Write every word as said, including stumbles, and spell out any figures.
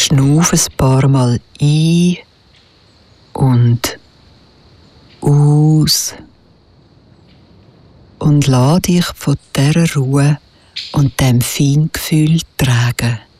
Schnauf ein paar Mal ein und aus und lass dich von dieser Ruhe und dem Feingefühl tragen.